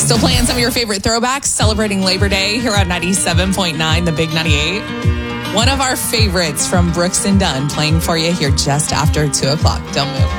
Still playing some of your favorite throwbacks, celebrating Labor Day here on 97.9, the Big 98. One of our favorites from Brooks and Dunn playing for you here just after 2 o'clock. Don't move.